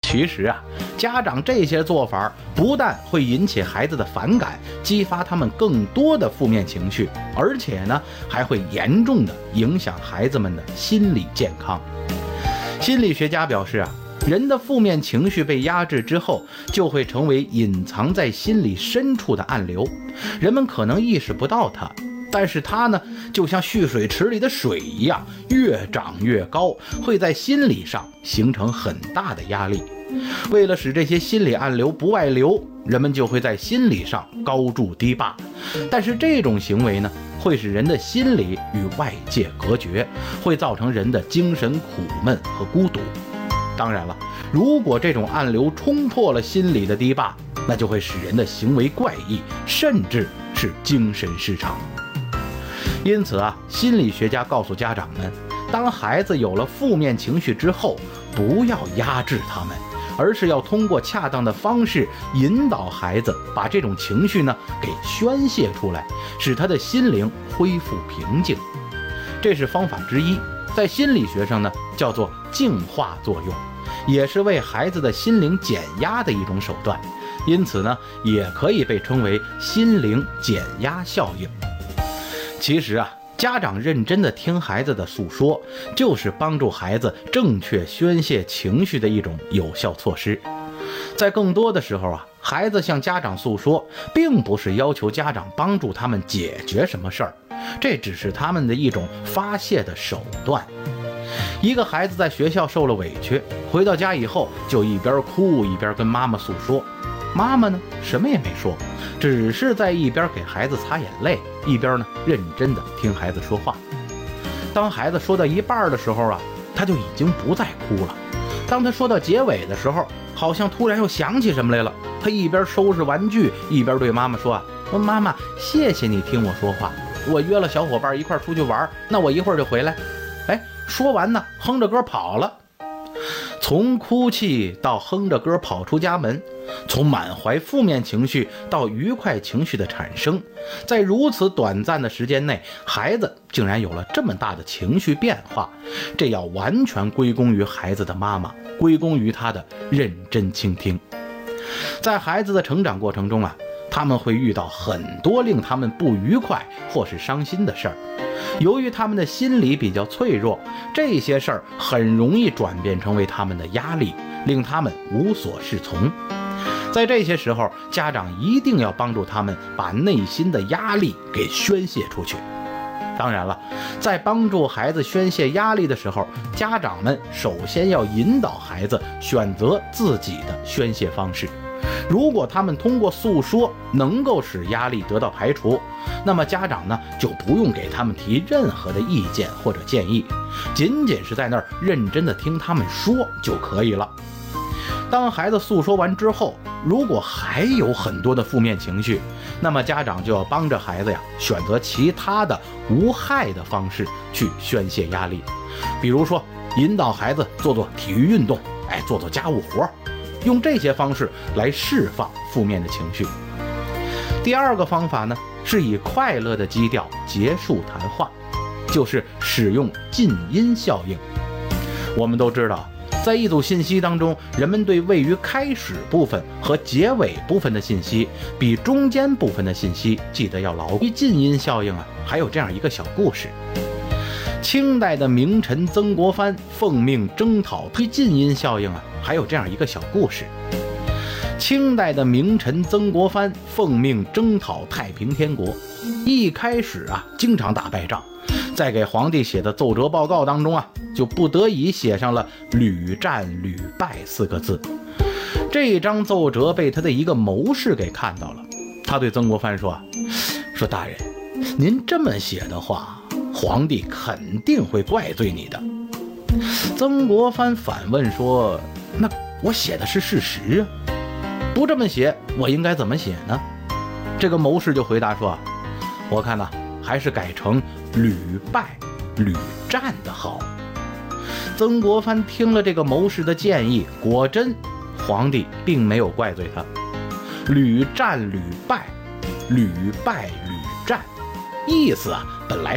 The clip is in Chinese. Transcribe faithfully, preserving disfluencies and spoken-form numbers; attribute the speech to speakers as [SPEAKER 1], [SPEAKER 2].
[SPEAKER 1] 其实啊，家长这些做法不但会引起孩子的反感，激发他们更多的负面情绪，而且呢，还会严重的影响孩子们的心理健康。心理学家表示啊，人的负面情绪被压制之后，就会成为隐藏在心里深处的暗流，人们可能意识不到它，但是它呢，就像蓄水池里的水一样，越涨越高，会在心理上形成很大的压力。为了使这些心理暗流不外流，人们就会在心理上高筑堤坝，但是这种行为呢，会使人的心理与外界隔绝，会造成人的精神苦闷和孤独。当然了，如果这种暗流冲破了心理的堤坝，那就会使人的行为怪异，甚至是精神失常。因此啊，心理学家告诉家长们，当孩子有了负面情绪之后，不要压制他们，而是要通过恰当的方式引导孩子把这种情绪呢给宣泄出来，使他的心灵恢复平静。这是方法之一，在心理学上呢叫做净化作用，也是为孩子的心灵减压的一种手段，因此呢也可以被称为心灵减压效应。其实啊，家长认真的听孩子的诉说，就是帮助孩子正确宣泄情绪的一种有效措施。在更多的时候啊，孩子向家长诉说，并不是要求家长帮助他们解决什么事儿，这只是他们的一种发泄的手段。一个孩子在学校受了委屈，回到家以后就一边哭一边跟妈妈诉说，妈妈呢什么也没说，只是在一边给孩子擦眼泪，一边呢认真的听孩子说话。当孩子说到一半的时候啊，他就已经不再哭了。当他说到结尾的时候，好像突然又想起什么来了，他一边收拾玩具，一边对妈妈说啊，妈妈，谢谢你听我说话，我约了小伙伴一块出去玩，那我一会儿就回来。哎，说完呢，哼着歌跑了。从哭泣到哼着歌跑出家门，从满怀负面情绪到愉快情绪的产生，在如此短暂的时间内，孩子竟然有了这么大的情绪变化，这要完全归功于孩子的妈妈，归功于她的认真倾听。在孩子的成长过程中啊，他们会遇到很多令他们不愉快或是伤心的事儿，由于他们的心理比较脆弱，这些事儿很容易转变成为他们的压力，令他们无所适从。在这些时候，家长一定要帮助他们把内心的压力给宣泄出去。当然了，在帮助孩子宣泄压力的时候，家长们首先要引导孩子选择自己的宣泄方式。如果他们通过诉说能够使压力得到排除，那么家长呢就不用给他们提任何的意见或者建议，仅仅是在那儿认真的听他们说就可以了。当孩子诉说完之后，如果还有很多的负面情绪，那么家长就要帮着孩子呀选择其他的无害的方式去宣泄压力，比如说引导孩子做做体育运动，哎，做做家务活，用这些方式来释放负面的情绪。第二个方法呢，是以快乐的基调结束谈话，就是使用近音效应。我们都知道，在一组信息当中，人们对位于开始部分和结尾部分的信息比中间部分的信息记得要牢记。近音效应啊，还有这样一个小故事。清代的名臣曾国藩奉命征讨，对近音效应啊，还有这样一个小故事。清代的名臣曾国藩奉命征讨太平天国，一开始啊，经常打败仗，在给皇帝写的奏折报告当中啊，就不得已写上了屡战屡败四个字。这张奏折被他的一个谋士给看到了，他对曾国藩说啊，说大人，您这么写的话，皇帝肯定会怪罪你的。曾国藩反问说，那我写的是事实啊，不这么写我应该怎么写呢？这个谋士就回答说，我看呢、啊、还是改成屡败屡战的好。曾国藩听了这个谋士的建议，果真皇帝并没有怪罪他。屡战屡败，屡败屡战，意思啊本来